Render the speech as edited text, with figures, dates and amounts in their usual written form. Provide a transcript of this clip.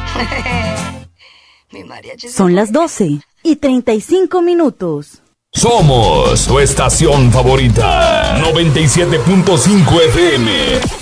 Son las 12:35. Somos tu estación favorita, 97.5 FM.